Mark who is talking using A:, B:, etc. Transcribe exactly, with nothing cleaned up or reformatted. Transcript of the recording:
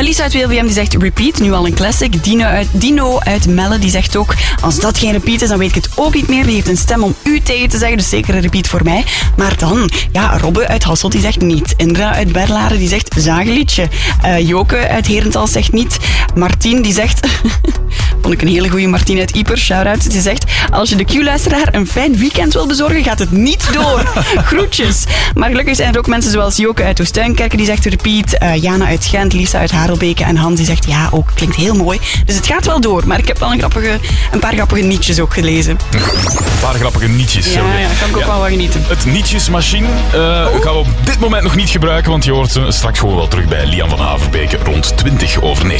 A: Lisa uit W L V M die zegt repeat, nu al een classic. Dino uit, Dino uit Melle die zegt ook, als dat geen repeat is, dan weet ik het ook niet meer. Die heeft een stem om u tegen te zeggen, dus zeker een repeat voor mij. Maar dan, ja, Robbe uit Hasselt die zegt niet. Indra uit Berlaren die zegt zageliedje. Uh, Joke uit Herentals zegt niet. Martien die zegt... Vond ik een hele goede Martien uit Ieper, shout-out. Die zegt, als je de Q-luisteraar een fijn weekend wil bezorgen, gaat het niet door. Groetjes. Maar gelukkig zijn er ook mensen zoals Joke uit Oostuinkerken, die zegt repeat. Uh, Jana uit Gent, Lisa uit Harelbeke en Hans die zegt ja, ook klinkt heel mooi. Dus het gaat wel door. Maar ik heb wel een, grappige, een paar grappige nietjes ook gelezen.
B: Een paar grappige nietjes.
A: Ja, ja, kan ik ook ja. wel wat genieten.
B: Het nietjesmachine uh, oh. gaan we op dit moment nog niet gebruiken, want je hoort ze straks gewoon wel terug bij Lian van Haverbeke rond twintig over negen.